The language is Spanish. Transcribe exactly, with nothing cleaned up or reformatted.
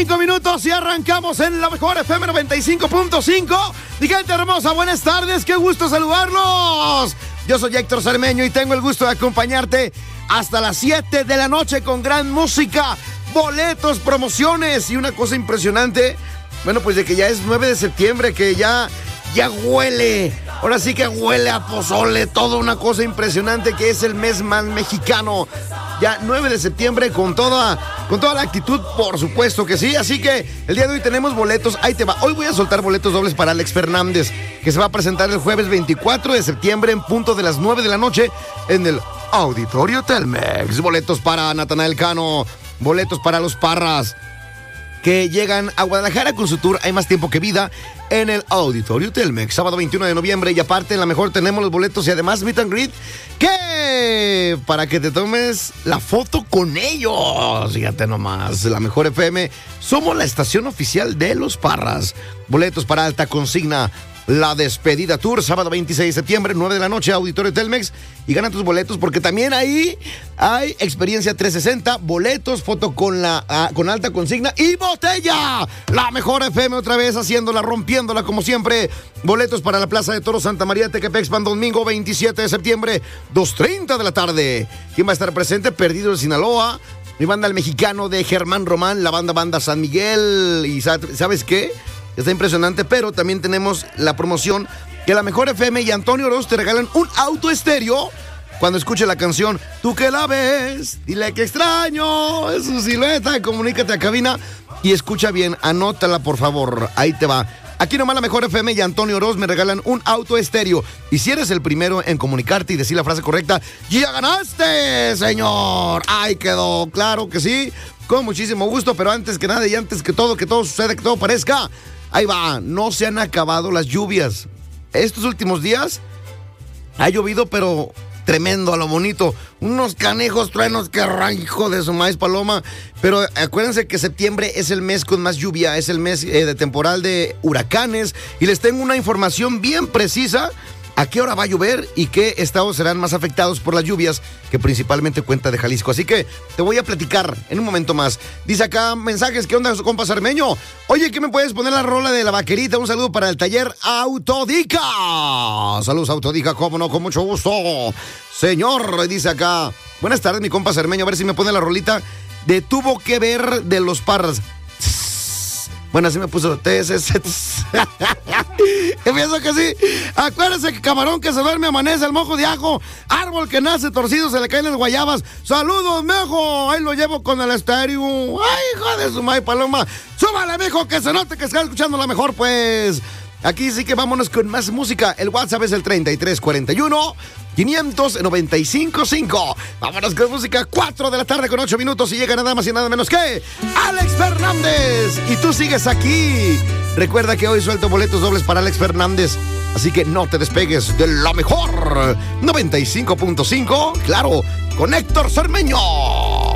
Cinco minutos y arrancamos en la mejor F M noventa y cinco punto cinco. Mi gente hermosa, buenas tardes, qué gusto saludarlos. Yo soy Héctor Cermeño y tengo el gusto de acompañarte hasta las siete de la noche con gran música, boletos, promociones y una cosa impresionante. Bueno, pues de que ya es nueve de septiembre, que ya, ya huele. Ahora sí que huele a pozole, toda una cosa impresionante que es el mes más mexicano. Ya nueve de septiembre con toda, con toda la actitud, por supuesto que sí. Así que el día de hoy tenemos boletos, ahí te va. Hoy voy a soltar boletos dobles para Alex Fernández, que se va a presentar el jueves veinticuatro de septiembre en punto de las nueve de la noche en el Auditorio Telmex. Boletos para Natanael Cano, boletos para los Parras, que llegan a Guadalajara con su tour Hay Más Tiempo que Vida en el Auditorio Telmex, sábado veintiuno de noviembre. Y aparte, en la mejor tenemos los boletos y además meet and greet, que para que te tomes la foto con ellos. Fíjate nomás, la mejor F M, somos la estación oficial de los Parras. Boletos para Alta Consigna, la despedida tour, sábado veintiséis de septiembre, nueve de la noche, Auditorio Telmex. Y gana tus boletos porque también ahí hay experiencia trescientos sesenta, boletos, foto con la uh, con Alta Consigna y botella. La mejor F M otra vez haciéndola, rompiéndola como siempre. Boletos para la Plaza de Toros Santa María Tequepexpan, domingo veintisiete de septiembre, dos treinta de la tarde. ¿Quién va a estar presente? Perdido de Sinaloa, mi banda El Mexicano de Germán Román, la banda Banda San Miguel. Y ¿sabes qué? Está impresionante, pero también tenemos la promoción que la mejor F M y Antonio Oroz te regalan un auto estéreo cuando escuche la canción Tú que la ves, dile que extraño es su silueta. Comunícate a cabina y escucha bien, anótala por favor, ahí te va. Aquí nomás la mejor F M y Antonio Oroz me regalan un auto estéreo. Y si eres el primero en comunicarte y decir la frase correcta, ¡ya ganaste, señor! ¡Ahí quedó! Claro que sí, con muchísimo gusto, pero antes que nada y antes que todo, que todo suceda, que todo parezca, ahí va, no se han acabado las lluvias. Estos últimos días ha llovido, pero tremendo, a lo bonito. Unos canejos truenos que hijo de su maíz paloma. Pero acuérdense que septiembre es el mes con más lluvia, es el mes eh, de temporal de huracanes. Y les tengo una información bien precisa a qué hora va a llover y qué estados serán más afectados por las lluvias, que principalmente cuenta de Jalisco. Así que te voy a platicar en un momento más. Dice acá mensajes, ¿qué onda, compa Cermeño? Oye, ¿qué me puedes poner la rola de la vaquerita? Un saludo para el taller Autodica. Saludos, Autodica, cómo no, con mucho gusto. Señor, dice acá, buenas tardes, mi compa Cermeño, a ver si me pone la rolita de Tuvo que Ver de los Parras. Bueno, así me puso T S S. Pienso que sí. Acuérdense que camarón que se duerme amanece el mojo de ajo. Árbol que nace torcido se le caen las guayabas. Saludos, mejo. Ahí lo llevo con el estéreo. Ay, hijo de su may paloma. Súbale, mijo, que se note que está escuchando la mejor, pues. Aquí sí que vámonos con más música. El WhatsApp es el treinta y tres cuarenta y uno, quinientos noventa y cinco cinco. Vámonos con música, cuatro de la tarde con ocho minutos y llega nada más y nada menos que Alex Fernández. Y tú sigues aquí. Recuerda que hoy suelto boletos dobles para Alex Fernández. Así que no te despegues de la mejor noventa y cinco punto cinco. Claro, con Héctor Cermeño.